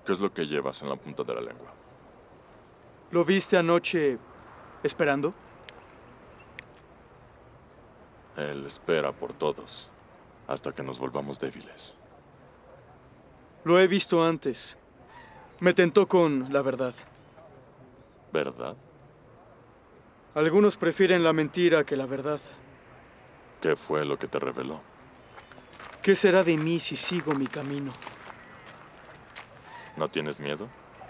¿Qué es lo que llevas en la punta de la lengua? ¿Lo viste anoche esperando? Él espera por todos, hasta que nos volvamos débiles. Lo he visto antes. Me tentó con la verdad. ¿Verdad? Algunos prefieren la mentira que la verdad. ¿Qué fue lo que te reveló? ¿Qué será de mí si sigo mi camino? ¿No tienes miedo?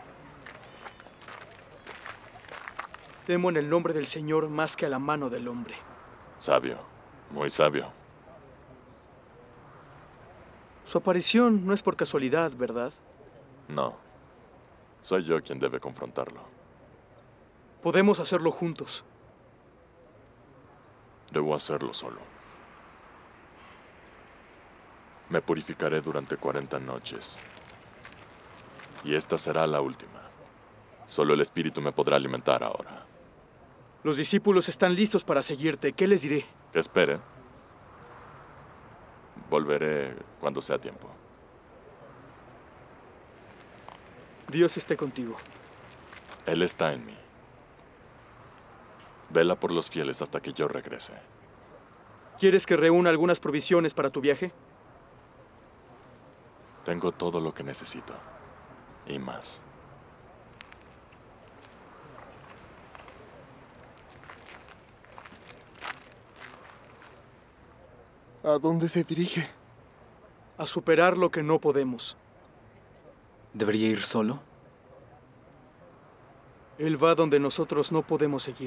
Temo en el nombre del Señor más que a la mano del hombre. Sabio, muy sabio. Su aparición no es por casualidad, ¿verdad? No, soy yo quien debe confrontarlo. Podemos hacerlo juntos. Debo hacerlo solo. Me purificaré durante 40 noches. Y esta será la última. Solo el Espíritu me podrá alimentar ahora. Los discípulos están listos para seguirte. ¿Qué les diré? Que espere. Volveré cuando sea tiempo. Dios esté contigo. Él está en mí. Vela por los fieles hasta que yo regrese. ¿Quieres que reúna algunas provisiones para tu viaje? Tengo todo lo que necesito. Y más. ¿A dónde se dirige? A superar lo que no podemos. ¿Debería ir solo? Él va donde nosotros no podemos seguir.